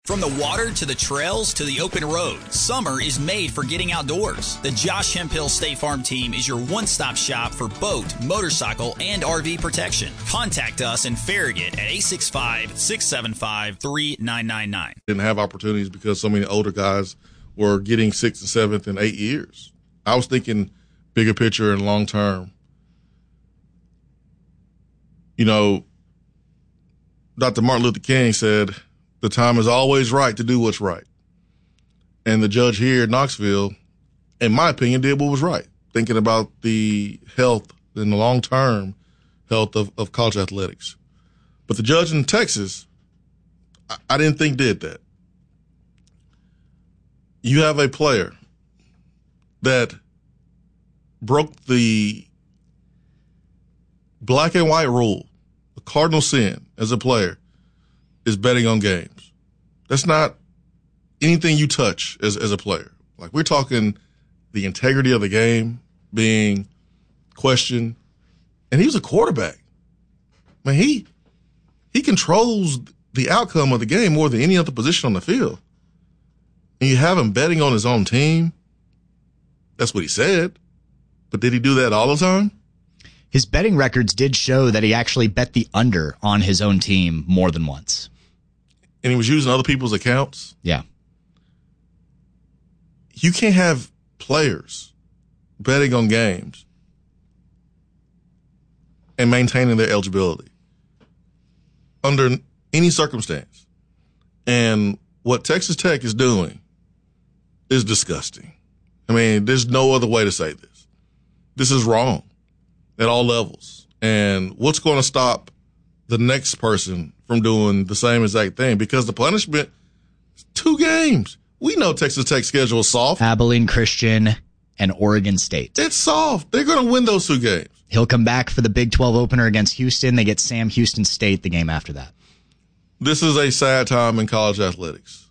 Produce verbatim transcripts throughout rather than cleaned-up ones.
From the water to the trails to the open road, summer is made for getting outdoors. The Josh Hemphill State Farm team is your one-stop shop for boat, motorcycle, and R V protection. Contact us in Farragut at eight six five, six seven five, three nine nine nine. Didn't have opportunities because so many older guys were getting sixth and seventh and eight years. I was thinking bigger picture and long term. You know, Doctor Martin Luther King said, the time is always right to do what's right. And the judge here in Knoxville, in my opinion, did what was right, thinking about the health and the long-term health of, of college athletics. But the judge in Texas, I, I didn't think did that. You have a player that broke the black and white rule, the cardinal sin as a player, is betting on games. That's not anything you touch as, as a player. Like, we're talking the integrity of the game being questioned. And he was a quarterback. I mean, he, he controls the outcome of the game more than any other position on the field. And you have him betting on his own team. That's what he said. But did he do that all the time? His betting records did show that he actually bet the under on his own team more than once. And he was using other people's accounts? Yeah. You can't have players betting on games and maintaining their eligibility under any circumstance. And what Texas Tech is doing is disgusting. I mean, there's no other way to say this. This is wrong at all levels. And what's going to stop the next person from doing the same exact thing? Because the punishment is two games. We know Texas Tech's schedule is soft. Abilene Christian and Oregon State. It's soft. They're going to win those two games. He'll come back for the Big twelve opener against Houston. They get Sam Houston State the game after that. This is a sad time in college athletics.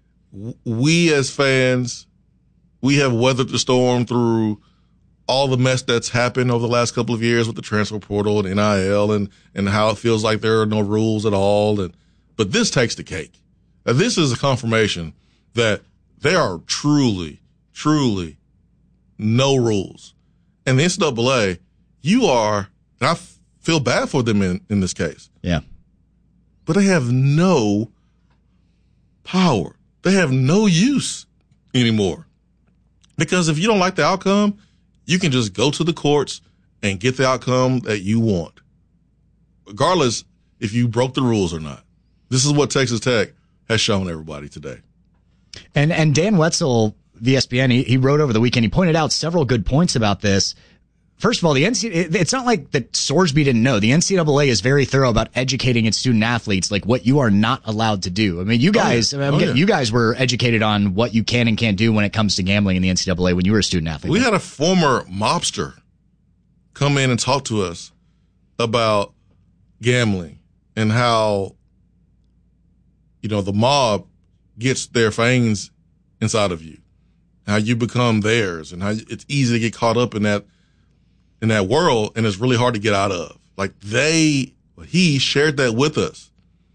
We as fans, we have weathered the storm through all the mess that's happened over the last couple of years with the transfer portal and N I L and, and how it feels like there are no rules at all. And, but this takes the cake. Now, this is a confirmation that there are truly, truly no rules. And the N C double A, you are, and I feel bad for them in, in this case. Yeah. But they have no power. They have no use anymore. Because if you don't like the outcome, you can just go to the courts and get the outcome that you want, regardless if you broke the rules or not. This is what Texas Tech has shown everybody today. And and Dan Wetzel, V S P N, he, he wrote over the weekend, he pointed out several good points about this. First of all, the N C double A, it's not like that Sorsby didn't know. The N C double A is very thorough about educating its student athletes, like what you are not allowed to do. I mean, you guys, oh, yeah. oh, yeah. you guys were educated on what you can and can't do when it comes to gambling in the N C double A when you were a student athlete. We had a former mobster come in and talk to us about gambling and how, you know, the mob gets their fangs inside of you, how you become theirs, and how it's easy to get caught up in that in that world, and it's really hard to get out of. Like, they, he shared that with us.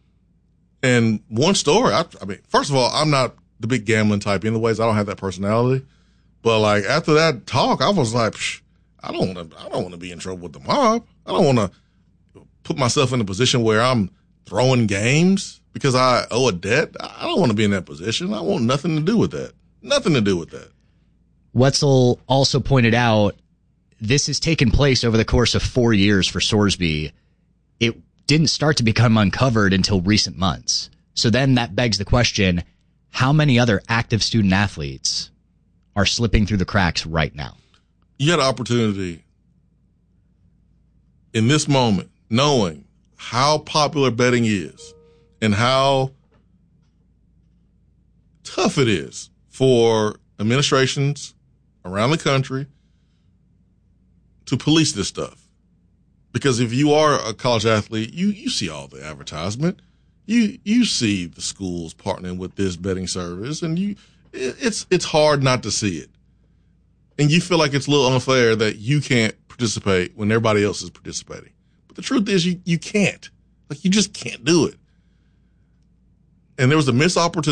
And one story, I, I mean, first of all, I'm not the big gambling type anyways. I don't have that personality. But, like, after that talk, I was like, Psh, I don't want to, I don't want to be in trouble with the mob. I don't want to put myself in a position where I'm throwing games because I owe a debt. I don't want to be in that position. I want nothing to do with that. Nothing to do with that. Wetzel also pointed out, this has taken place over the course of four years for Sorsby. It didn't start to become uncovered until recent months. So then that begs the question, how many other active student athletes are slipping through the cracks right now? You had an opportunity in this moment, knowing how popular betting is and how tough it is for administrations around the country to police this stuff. Because if you are a college athlete, you, you see all the advertisement. You you see the schools partnering with this betting service, and you it's it's hard not to see it. And you feel like it's a little unfair that you can't participate when everybody else is participating. But the truth is you you can't. Like, you just can't do it. And there was a missed opportunity